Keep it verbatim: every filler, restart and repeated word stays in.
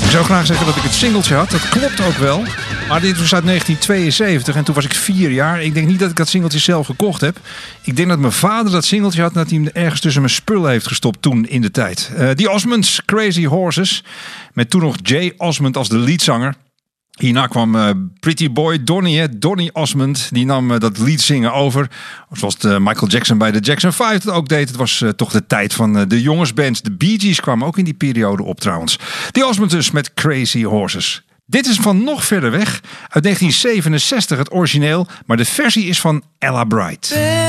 Ik zou graag zeggen dat ik het singeltje had. Dat klopt ook wel. Maar dit was uit negentien tweeënzeventig en toen was ik vier jaar. Ik denk niet dat ik dat singeltje zelf gekocht heb. Ik denk dat mijn vader dat singeltje had... dat hij hem ergens tussen mijn spullen heeft gestopt toen in de tijd. Uh, die Osmonds, Crazy Horses. Met toen nog Jay Osmond als de leadzanger. Hierna kwam uh, Pretty Boy Donny, hè? Donny Osmond. Die nam uh, dat leadzingen over. Zoals de Michael Jackson bij de Jackson vijf dat ook deed. Het was uh, toch de tijd van uh, de jongensbands. De Bee Gees kwamen ook in die periode op trouwens. Die Osmond dus met Crazy Horses. Dit is van nog verder weg. Uit negentien zevenenzestig het origineel. Maar de versie is van Ella Bright.